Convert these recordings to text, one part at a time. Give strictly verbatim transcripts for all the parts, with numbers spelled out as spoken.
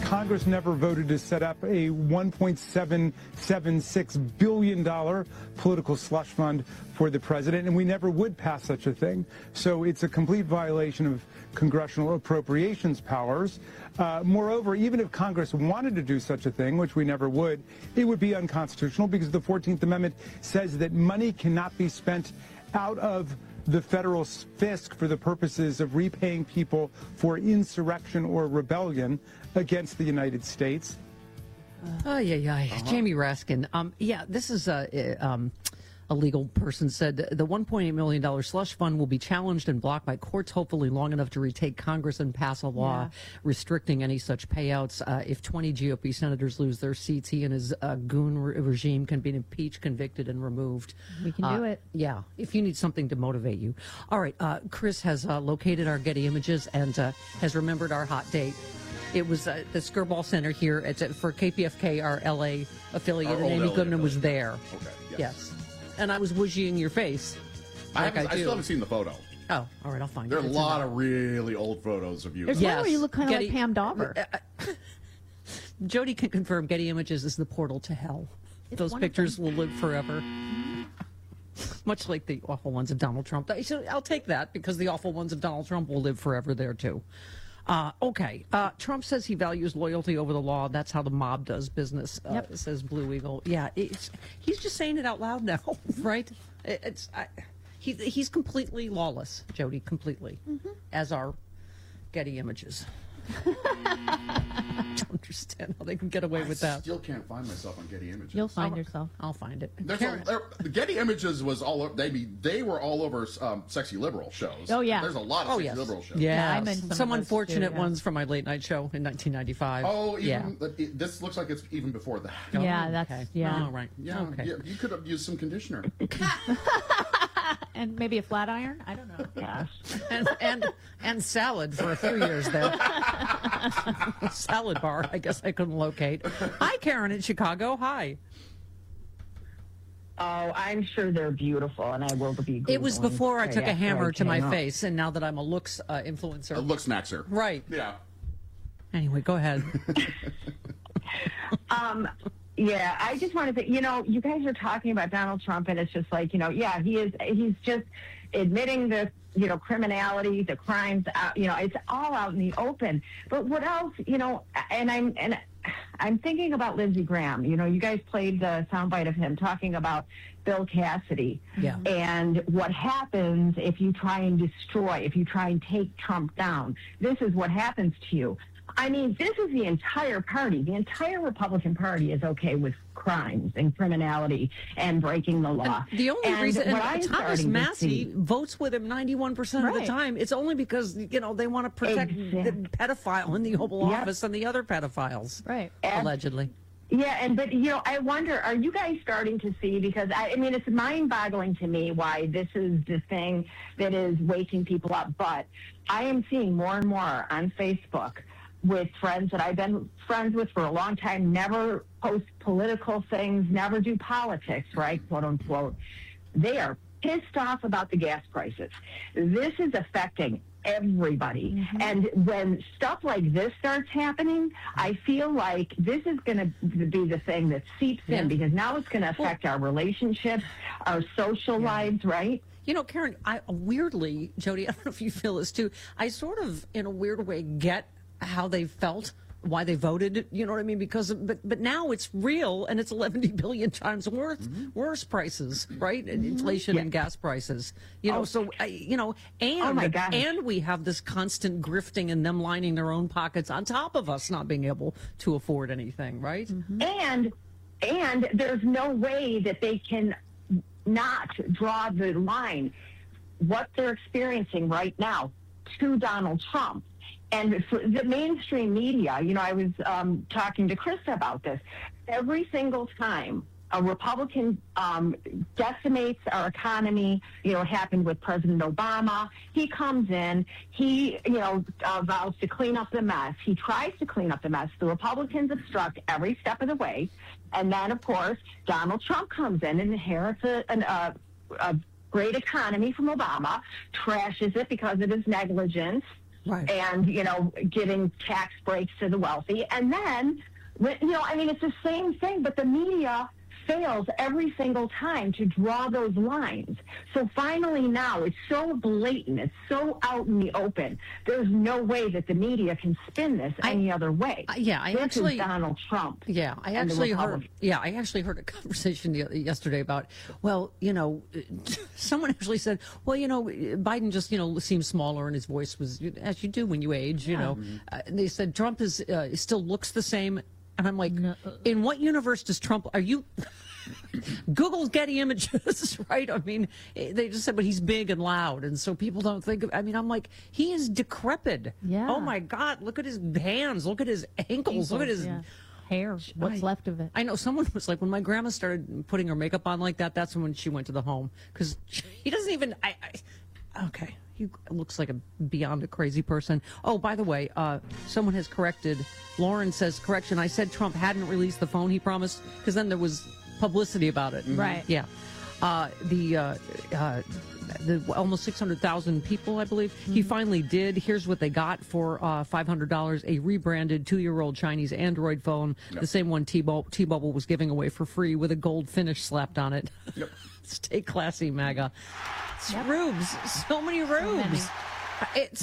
Congress never voted to set up a one point seven seven six billion dollars political slush fund for the president, and we never would pass such a thing. So it's a complete violation of congressional appropriations powers. Uh, moreover, even if Congress wanted to do such a thing, which we never would, it would be unconstitutional because the fourteenth Amendment says that money cannot be spent out of the federal fisc for the purposes of repaying people for insurrection or rebellion against the United States. Oh, yeah, yeah. Uh-huh. Jamie Raskin. Um, yeah, this is a, um, a legal person said the one point eight million dollars slush fund will be challenged and blocked by courts, hopefully long enough to retake Congress and pass a law yeah. restricting any such payouts. Uh, if twenty G O P senators lose their seats, he and his uh, goon re- regime can be impeached, convicted, and removed. We can uh, do it. Yeah, if you need something to motivate you. All right, uh, Chris has uh, located our Getty Images and uh, has remembered our hot date. It was uh, the Skirball Center here at, for K P F K, our L A affiliate, our and Amy Goodman was there. Okay, yes. yes. And I was whooshing your face. I, like I, I still haven't seen the photo. Oh, all right, I'll find there it. There are a lot of really old photos of you. There's yes. one where you look kind of like Pam Dauber. Jody can confirm Getty Images is the portal to hell. It's Those wonderful. pictures will live forever. Much like the awful ones of Donald Trump. So I'll take that because the awful ones of Donald Trump will live forever there, too. Uh, okay. Uh, Trump says he values loyalty over the law. That's how the mob does business, uh, yep. says Blue Eagle. Yeah, it's, he's just saying it out loud now, right? It, it's I, he, He's completely lawless, Jody, completely, mm-hmm. as are Getty Images. I don't understand how they can get away with I that. I still can't find myself on Getty Images. You'll find I'll, yourself. I'll find it. There's a, there, the Getty Images was all over, they they were all over um, sexy liberal shows. Oh yeah, there's a lot of oh, sexy yes. liberal shows. Yeah, yeah I'm in some, some unfortunate too, yeah. ones from my late night show in nineteen ninety-five. Oh, even, yeah. it, this looks like it's even before that. Oh, yeah, that's okay. yeah. Oh, right. Yeah, okay. yeah, you could have used some conditioner. And maybe a flat iron? I don't know. Yeah. and, and and salad for a few years there. Salad bar, I guess I couldn't locate. Hi, Karen in Chicago. Hi. Oh, I'm sure they're beautiful, and I will be Googling It was before I took a hammer to my up. face, and now that I'm a looks uh, influencer. A looks maxer. Right. Yeah. Anyway, go ahead. um, yeah, I just wanted to, you know, you guys are talking about Donald Trump, and it's just like, you know, yeah, he is, he's just admitting the, you know, criminality, the crimes, out, you know, it's all out in the open. But what else, you know, and I'm, and I'm thinking about Lindsey Graham. You know, you guys played the soundbite of him talking about Bill Cassidy. Yeah. And what happens if you try and destroy, if you try and take Trump down. This is what happens to you. I mean, this is the entire party. The entire Republican Party is okay with crimes and criminality and breaking the law. And the only and reason and Thomas Massey see, votes with him ninety-one percent right. of the time, it's only because, you know, they want to protect exactly. the pedophile in the Oval yep. Office and the other pedophiles, right? And, allegedly. Yeah, and but, you know, I wonder, are you guys starting to see, because, I, I mean, it's mind-boggling to me why this is the thing that is waking people up, but I am seeing more and more on Facebook with friends that I've been friends with for a long time, never post political things, never do politics, right, quote unquote. They are pissed off about the gas prices. This is affecting everybody. Mm-hmm. And when stuff like this starts happening, I feel like this is going to be the thing that seeps yeah. in, because now it's going to affect well, our relationships, our social yeah. lives, right? You know, Karen, I weirdly, Jody, I don't know if you feel this too, I sort of, in a weird way, get how they felt, why they voted, you know what I mean? Because, but but now it's real, and it's eleven billion times worth mm-hmm. worse prices, right? Mm-hmm. Inflation yeah. and gas prices, you know. Oh. So, uh, you know, and oh my gosh. and we have this constant grifting and them lining their own pockets on top of us not being able to afford anything, right? Mm-hmm. And and there's no way that they can not draw the line, what they're experiencing right now, to Donald Trump. And for the mainstream media, you know, I was um, talking to Krista about this. Every single time a Republican um, decimates our economy, you know, it happened with President Obama. He comes in, he, you know, uh, vows to clean up the mess. He tries to clean up the mess. The Republicans obstruct every step of the way. And then, of course, Donald Trump comes in and inherits a, an, uh, a great economy from Obama, trashes it because of his negligence, Right. and, you know, giving tax breaks to the wealthy. And then, you know, I mean, it's the same thing, but the media fails every single time to draw those lines. So finally now it's so blatant, it's so out in the open. There's no way that the media can spin this I, any other way. Uh, yeah, I this actually is Donald Trump. Yeah, I actually heard. Yeah, I actually heard a conversation yesterday about. Well, you know, someone actually said, "Well, you know, Biden just you know seems smaller, and his voice was as you do when you age." You Yeah. know, Mm-hmm. uh, and they said Trump is uh, still looks the same. And I'm like, no. In what universe does Trump, are you, Google Getty Images, right? I mean, they just said, but he's big and loud. And so people don't think of, I mean, I'm like, he is decrepit. Yeah. Oh my God, look at his hands, look at his ankles, look at his yeah. hair, what's I, left of it. I know someone was like, when my grandma started putting her makeup on like that, that's when she went to the home. Because he doesn't even, I, I okay. He looks like a beyond a crazy person. Oh, by the way, uh, someone has corrected. Lauren says, correction, I said Trump hadn't released the phone he promised, because then there was publicity about it. Mm-hmm. Right. Yeah. Uh, the uh, uh, the almost six hundred thousand people, I believe, mm-hmm. he finally did. Here's what they got for uh, five hundred dollars, a rebranded two-year-old Chinese Android phone, yep. the same one T-Mobile, T-Mobile was giving away for free with a gold finish slapped on it. Yep. Stay classy, MAGA. It's yep. rubes. So many rubes. So many. It's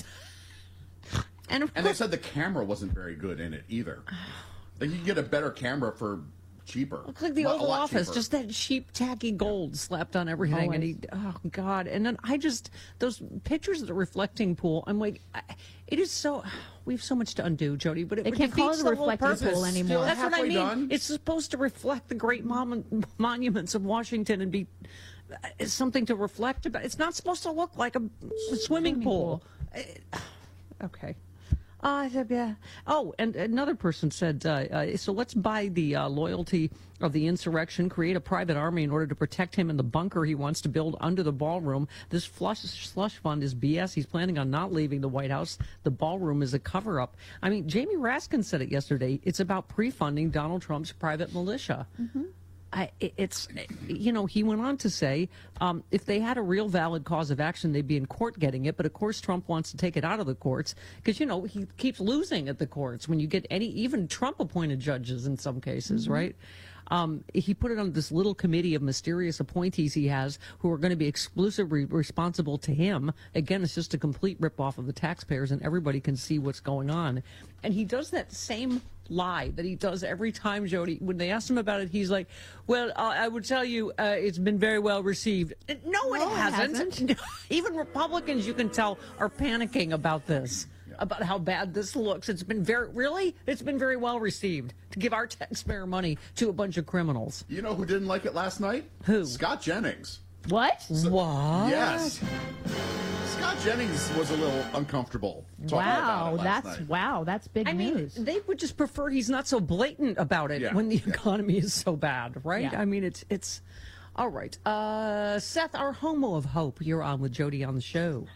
and, and they said the camera wasn't very good in it either. Like you could get a better camera for cheaper. Looks like the Oval Office, cheaper. Just that cheap, tacky gold slapped on everything. Always. And he, oh God! And then I just those pictures of the reflecting pool. I'm like, I, it is so. We have so much to undo, Jody. But it they can't call it a reflecting pool anymore. That's what I mean. Done? It's supposed to reflect the great mon- monuments of Washington and be. It's something to reflect about. It's not supposed to look like a, a swimming, swimming pool. pool. Okay. Uh, yeah. Oh, and another person said, uh, uh, so let's buy the uh, loyalty of the insurrection, create a private army in order to protect him in the bunker he wants to build under the ballroom. This flush, slush fund is B S. He's planning on not leaving the White House. The ballroom is a cover-up. I mean, Jamie Raskin said it yesterday. It's about pre-funding Donald Trump's private militia. Mm-hmm. I, it's, you know, he went on to say, um, if they had a real valid cause of action, they'd be in court getting it. But of course, Trump wants to take it out of the courts because, you know, he keeps losing at the courts when you get any, even Trump appointed judges in some cases, mm-hmm. right? Um, he put it on this little committee of mysterious appointees he has who are going to be exclusively responsible to him. Again, it's just a complete ripoff of the taxpayers, and everybody can see what's going on. And he does that same lie that he does every time, Jody. When they asked him about it, he's like, well, uh, I would tell you uh, it's been very well received. No, it no, hasn't. It hasn't. Even Republicans, you can tell, are panicking about this. About how bad this looks. It's been very, really, it's been very well received to give our taxpayer money to a bunch of criminals. You know who didn't like it last night? Who? Scott Jennings. What? So, what? Yes. Scott Jennings was a little uncomfortable. Wow, about it that's last night. wow, that's big I news. mean, they would just prefer he's not so blatant about it yeah. when the yeah. economy is so bad, right? Yeah. I mean, it's it's all right. Uh, Seth, our homo of hope, you're on with Jody on the show.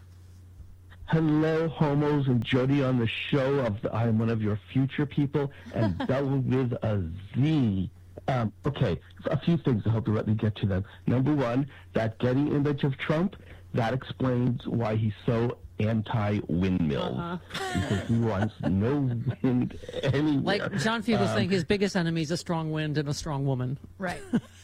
Hello, homos, and Jody on the show. Of the, I am one of your future people, and Bella with a Z. Um, okay, a few things. I hope you let me get to them. Number one, that Getty image of Trump, that explains why he's so anti-windmills. Uh-huh. Because he wants no wind anywhere. Like John Fugel um, saying his biggest enemy is a strong wind and a strong woman. Right.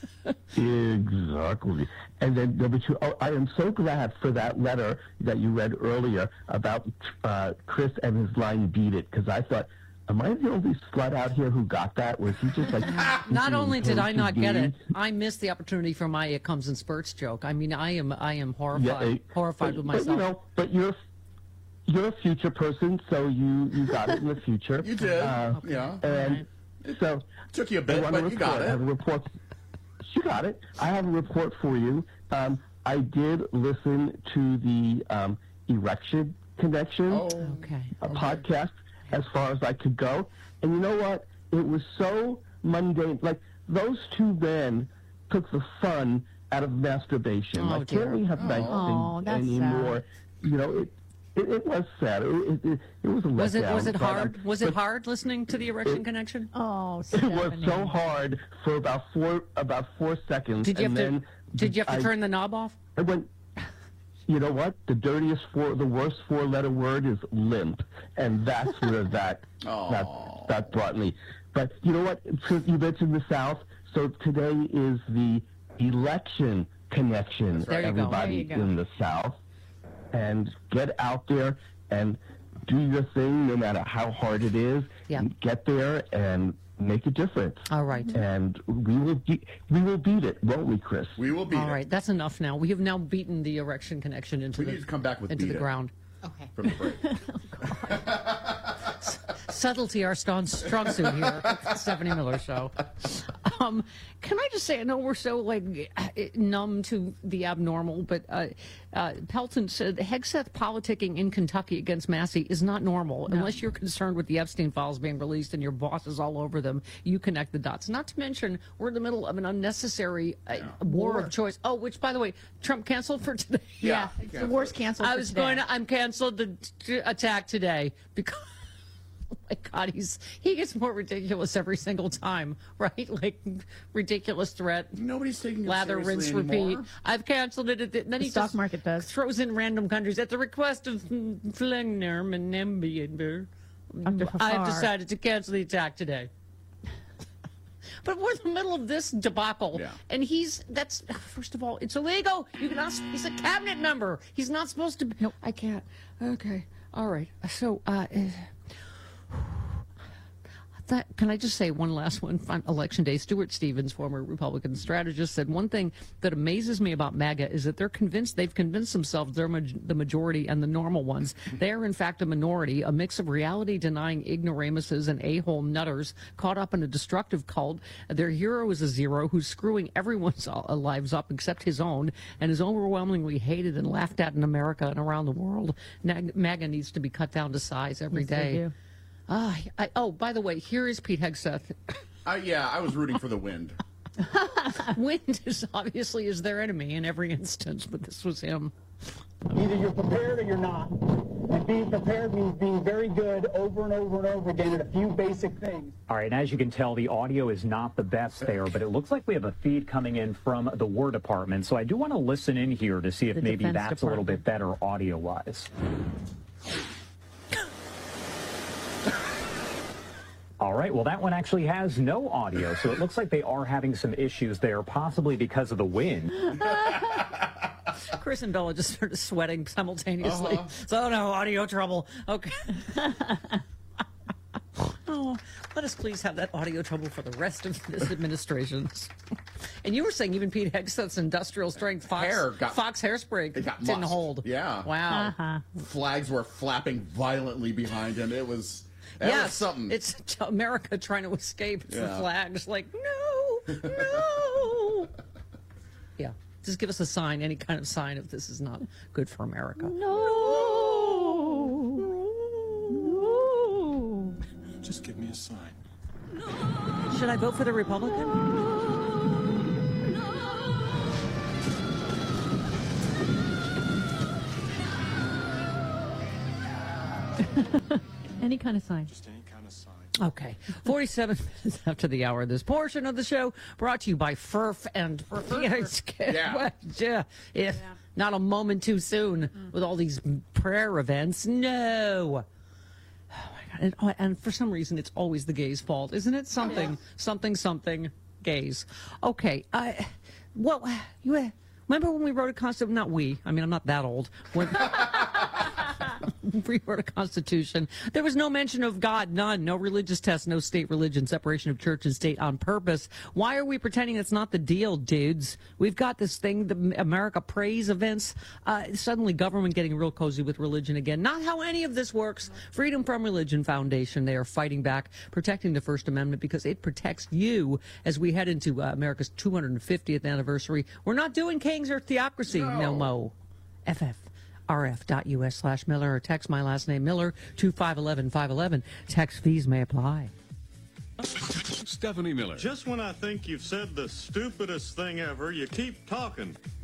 Exactly. And then number two, oh, I am so glad for that letter that you read earlier about uh, Chris and his line "Beat It," because I thought, am I the only slut out here who got that? Was he just like... Not only did I not get it, I missed the opportunity for my "it comes in spurts" joke. I mean, I am I am horrified, yeah, it, horrified but, with myself. But, you know, but you're you're a future person, so you, you got it in the future. You did, uh, okay. yeah. And it so... took you a bit, but you got it. I have a report. You got it. I have a report for you. Um, I did listen to the um, Erection Connection oh, okay. a okay. podcast as far as I could go. And you know what? It was so mundane. Like, those two men took the fun out of masturbation. Oh, like, dear. can't we have Oh, nice that's things anymore? sad. You know, it, it, it was sad. It, it, it, it was a letdown. Was it was it but, hard? um, Was it but hard listening to the Erection it, Connection? Oh, It Stephanie. was so hard for about four about four seconds. Did you and have to? then Did you have to I, turn the knob off? I went. you know what? The dirtiest four, the worst four-letter word is limp, and that's where that that that brought me. But you know what? So you mentioned the South. So today is the election connection. There you everybody go. There you go. in the South, and get out there and do your thing, no matter how hard it is. Yeah. Get there and make a difference. All right. And we will be, we will beat it, won't we, Chris? We will beat All it. right, that's enough now. We have now beaten the erection connection into We the need to come back with into beat the it. ground. Okay. From the break. Subtlety, our strong, strong suit here at the Stephanie Miller Show. Um, can I just say, I know we're so like numb to the abnormal, but uh, uh, Pelton said Hegseth politicking in Kentucky against Massey is not normal. No. Unless you're concerned with the Epstein files being released and your boss is all over them, you connect the dots. Not to mention, we're in the middle of an unnecessary uh, war, War. of choice. Oh, which, by the way, Trump canceled for today. Yeah, Yeah, it's the canceled worst it. canceled. I for was today. going to, I'm canceled the t- attack today because, oh my God, he's, he gets more ridiculous every single time, right? Like, ridiculous threat. Nobody's taking it Lather, seriously rinse, anymore. repeat. I've canceled it. At the, then The he stock just market does. throws in random countries at the request of Flingner and Nembian. Doctor I have Fafar. decided to cancel the attack today. But we're in the middle of this debacle, Yeah. and he's, that's, first of all, it's illegal. You cannot, he's a cabinet member. He's not supposed to be. Nope. I can't. Okay. All right. So, uh, that, can I just say one last one? On Election day, Stuart Stevens, former Republican strategist, said one thing that amazes me about MAGA is that they're convinced, they've convinced themselves they're ma- the majority and the normal ones. They are, in fact, a minority, a mix of reality-denying ignoramuses and a-hole nutters caught up in a destructive cult. Their hero is a zero who's screwing everyone's uh, lives up except his own and is overwhelmingly hated and laughed at in America and around the world. Nag- MAGA needs to be cut down to size every Yes, they day. do. Ah, I, oh, by the way, here is Pete Hegseth. Uh, yeah, I was rooting for the wind. Wind is obviously is their enemy in every instance, but this was him. Either you're prepared or you're not. And being prepared means being very good over and over and over again at a few basic things. All right, and as you can tell, the audio is not the best there, but it looks like we have a feed coming in from the War Department. So I do want to listen in here to see if The maybe Defense that's a little Department. bit better audio-wise. All right, well, that one actually has no audio, so it looks like they are having some issues there, possibly because of the wind. Chris and Bella just started sweating simultaneously. Uh-huh. So, no, audio trouble. Okay. Oh, let us please have that audio trouble for the rest of this administration. And you were saying even Pete Hegseth's industrial strength Fox Hair got- Fox hairspray It got didn't mussed. hold. Yeah. Wow. Uh-huh. Flags were flapping violently behind him. It was, that was Yes, something. it's America trying to escape the Yeah. flags. Like, no, no. Yeah, just give us a sign, any kind of sign if this is not good for America. No. No. Just give me a sign. Should I vote for the Republican? Any kind of sign. Just any kind of sign. Okay, forty-seven minutes after the hour, this portion of the show brought to you by Furf and Yeah. yeah. If not a moment too soon with all these prayer events. No. Oh my God. And, oh, and for some reason, it's always the gays' fault, isn't it? Something, something, something, gays. Okay. I, well, you uh, remember when we wrote a constitution? Not we. I mean, I'm not that old. When, we wrote a constitution. There was no mention of God, none. No religious test, no state religion, separation of church and state on purpose. Why are we pretending it's not the deal, dudes? We've got this thing, the America Praise events. Uh, suddenly government getting real cozy with religion again. Not how any of this works. Freedom from Religion Foundation, they are fighting back, protecting the First Amendment because it protects you as we head into uh, America's two hundred fiftieth anniversary. We're not doing kings or theocracy, no, No. mo. F F. R F dot U S slash Miller or text my last name Miller to five one one five one one. Text fees may apply. Stephanie Miller. Just when I think you've said the stupidest thing ever, you keep talking.